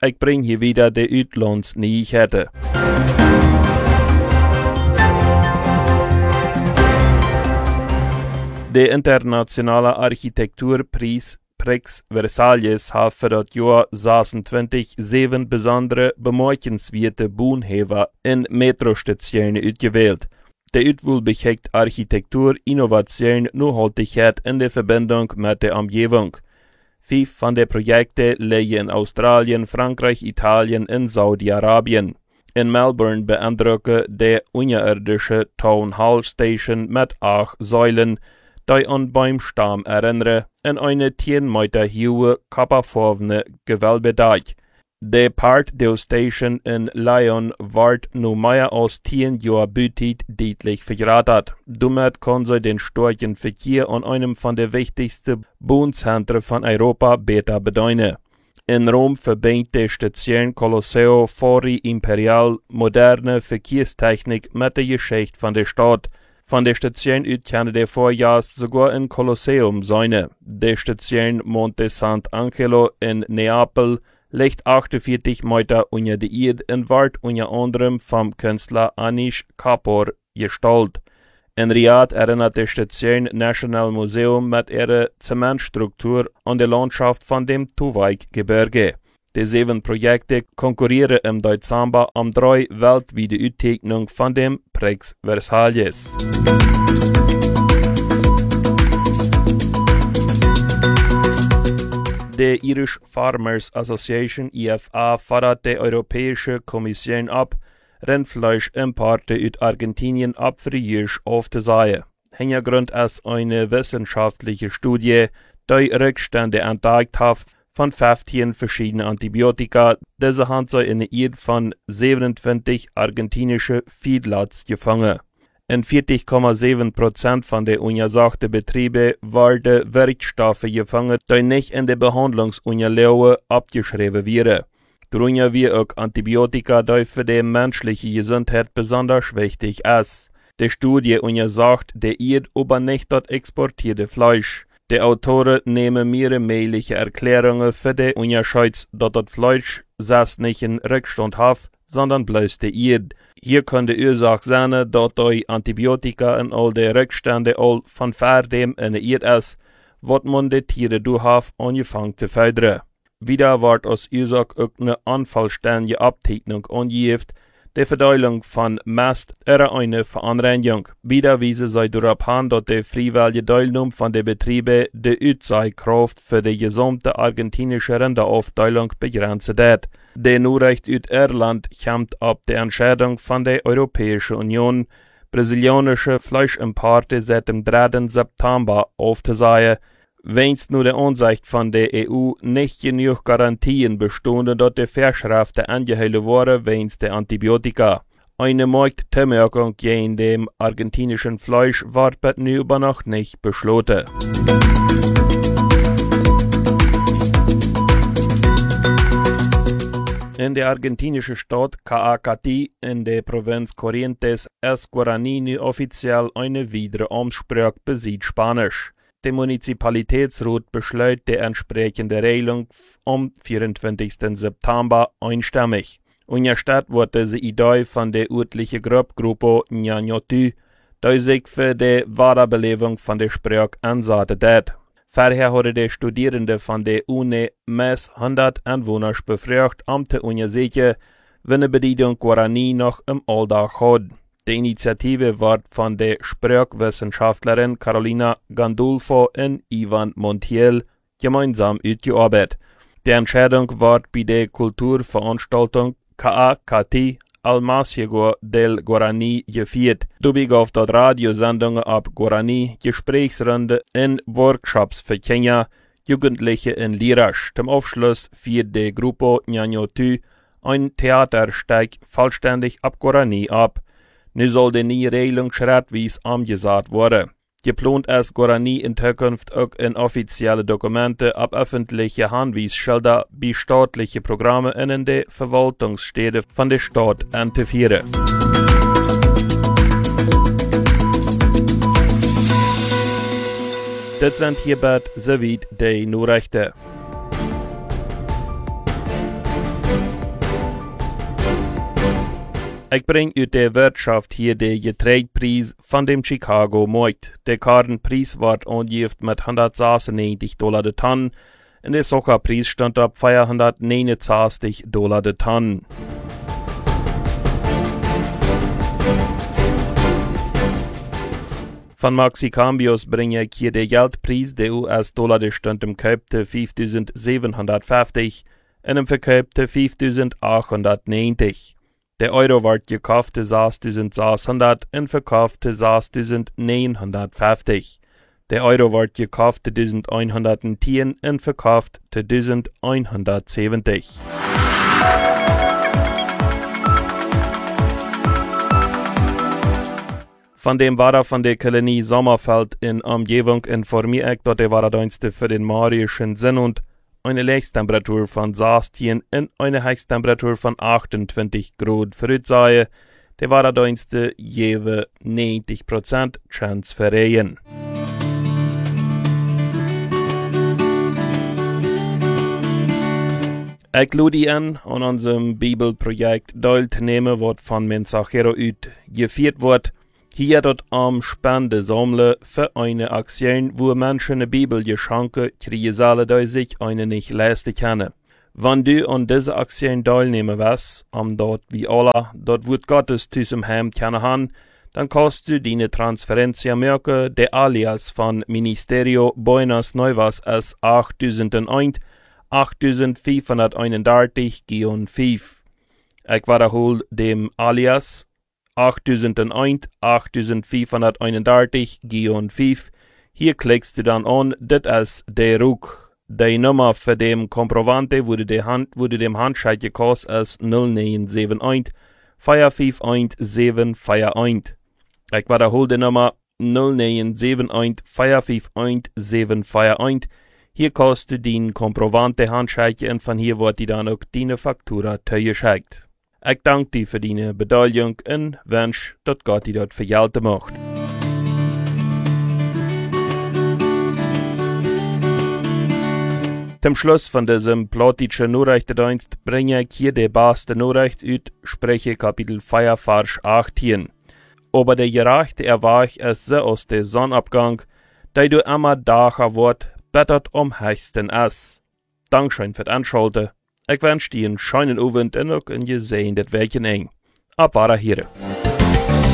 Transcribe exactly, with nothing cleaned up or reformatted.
Ich bring hier wieder de Uitlands Neuigkeiten. Der internationale Architekturpreis Prix Versailles hat für das Jahr zesentwintig sieben besondere bemerkenswerte Wohnhäuser in Metrostationen ausgewählt. Der Uitwahl beschäftigt Architektur, Innovation, Nachhaltigkeit in der Verbindung mit der Umgebung. Fünf von den Projekten liegen in Australien, Frankreich, Italien und Saudi-Arabien. In Melbourne beeindruckt der unterirdische Town Hall Station mit acht Säulen, die an Baumstamm erinnern, in eine zehn Meter hohe, kopperfarbene Gewölbedach. Der Part der Station in Lyon wird nur mehr als zehn Jahre Bauzeit deutlich vergrößert. Damit kann sie den starken Verkehr an einem von den wichtigsten Bahnzentren von Europa besser bedienen. In Rom verbindet die Station Colosseo Fori Imperial moderne Verkehrstechnik mit der Geschichte von der Stadt. Von der Station aus kann der Vorjahr sogar ein Kolosseum sein. Die Station Monte Sant'Angelo in Neapel liegt achtundvierzig Meter unter der Erde und wird unter anderem vom Künstler Anish Kapoor gestaltet. In Riyadh erinnert die Station National Museum mit ihrer Zementstruktur an die Landschaft von dem Tuwaik-Gebirge. Die sieben Projekte konkurrieren im Dezember um drei weltweite Auszeichnungen von dem Prix Versailles. Die Irish Farmers Association I F A fordert die Europäische Kommission ab, Rindfleischimporte aus Argentinien ab für Jüsch aufzusehen. Hintergrund ist eine wissenschaftliche Studie, die Rückstände entdeckt hat von fünfzehn verschiedenen Antibiotika, diese haben sie in der Erde von siebenundzwanzig argentinische Feedlots gefangen. In vierzig Komma sieben Prozent von den untersuchten Betrieben werden Wirkstoffe gefangen, die nicht in der Behandlungsunterlagen abgeschrieben werden. Darunter wird auch Antibiotika, die für die menschliche Gesundheit besonders wichtig ist. Die Studie untersucht der Erde aber nicht das exportierte Fleisch. Die Autoren nehmen mehrere Erklärungen für die Unterschied, dass das Fleisch selbst nicht in Rückstand hat, sondern bloß die Erde. Hier kann die Ursache sein, dass die Antibiotika in all die Rückstände all von vordem in der Erde ist, was man die Tiere durch angefangen zu fördern. Wieder wird als Ursache auch eine unvollständige Abteignung angegeben. Die Verteilung von Mast ist eine Veranregung. Wieder wiesen sie darauf hin, dass die freiwillige Teilnahme von den Betrieben die Aussagekraft für die gesamte argentinische Rinderaufteilung begrenzt hat. Die Nachricht aus Irland kommt ab der Entscheidung von der Europäischen Union, brasilianische Fleischimporte seit dem dritten September aufzusagen, wenn nur der Ansicht von der E U nicht genug Garantien bestanden, dass die Verschriften angehalten wurden wegen der Antibiotika. Eine Marktbemerkung gegen dem argentinischen Fleisch wird bis nu aber noch nicht beschlossen. In der argentinischen Stadt Caacatí in der Provinz Corrientes ist Guaraní nu offiziell eine weitere Amtssprache besitzt Spanisch. Der Municipalitätsrat beschloss die entsprechende Regelung am vierundzwanzigsten September einstimmig. Unterstützt wurde die Idee von der örtlichen Gruppe Ñañotú, die sich für die Wiederbelebung von der Sprache einsetzen hat. Vorher hatte die Studierenden von der Uni mehr als hundert Einwohner befragt, um zu untersuchen, wenn die Bedeutung Guaraní noch im Alltag hat. Die Initiative wird von der Sprachwissenschaftlerin Carolina Gandolfo und Ivan Montiel gemeinsam ausgearbeitet. Die Entscheidung wird bei der Kulturveranstaltung Caacatí Almaciego del Guaraní gefeiert. Dabei gab es Radiosendungen ab Guaraní, Gesprächsrunden und Workshops für Kinder, Jugendliche in Lirasch. Zum Abschluss feiert die Gruppe Ñañotú ein Theaterstück vollständig ab Guaraní ab. Nu soll die neue Regelung schrittweise angesagt werden. Geplant ist Guaraní in Zukunft auch in offizielle Dokumente ab öffentliche Hinweisschilder bei staatlichen Programmen und in den Verwaltungsstädten von der Stadt einzuführen. Das sind hierbei soweit die Nachrichten. Ich bring uit der Wirtschaft hier den Getreidepreis von dem Chicago Markt. Der Kartenpreis wird angegeben mit hundertsechsundneunzig Dollar de Tonne und der Zuckerpreis stand auf vierhundertneunundzwanzig Dollar de Tonne. Von Maxicambios bringe ich hier den Geldpreis. Der U S-Dollar der stand im Kauf te fünftausendsiebenhundertfünfzig und im Verkauf te fünftausendachthundertneunzig. Der Euro wird gekauft te sechstausendsechshundert und verkauft te sechstausendneunhundertfünfzig. Der Euro wird gekauft te elfhundertzehn und verkauft te elfhundertsiebzig. Von dem Wetter von der Kolonie Sommerfeld in Umgebung informiere ich, dass der Wetterdienste für den morgischen Sinn und eine Höchsttemperatur von sechzehn und eine Höchsttemperatur von achtundzwanzig Grad voraussage. Der Wetterdienste gebe neunzig Prozent Chance für Regen. Ich lade dich an, an unserem Bibelprojekt teilzunehmen, was von Mensachero uit geführt wird. Hier dort am Spende sammeln für eine Aktion, wo Menschen eine Bibel geschenkt kriegen sollen, die sich eine nicht leisten können. Wenn du an dieser Aktion teilnehmen willst, am dort wie alle, dort wird Gottes Tüß im Heim können haben, dann kannst du deine Transferenz merken. Der Alias von Ministerio Buenas Nuevas ist achttausendeins, achttausendfünfhunderteinunddreißig, fünf. Ich wiederhole dem Alias achttausendeins, achttausendfünfhunderteinunddreißig, fünf. Hier klickst du dann an, das ist der Ruck. Die Nummer für den Komprovante, wo du, die Hand, wo du dem Handscheit gekostet ist, null neun sieben eins, vier fünf eins sieben vier eins. Ich wiederhole die Nummer null neun sieben eins, vier fünf eins sieben vier eins. Hier kostet du den Komprovante Handscheit und von hier wird die dann auch deine Faktura zugeschickt. Ich danke dir für deine Beteiligung und wünsche, dass Gott dir dort vergelten macht. Zum Schluss von diesem plattdeutschen Nachrichtendienst bringe ich hier die beste Nachricht uit, spreche Kapitel vier, Vers achtzehn. Aber der Gerechte erweich es so aus der Sonnabgang, da du immer dacher wird, bettert um höchsten es. Dankeschön für das Anschalten. Ich wünsche dir einen schönen Abend und auch ein gesehenes Welchen eng. Ab war hier.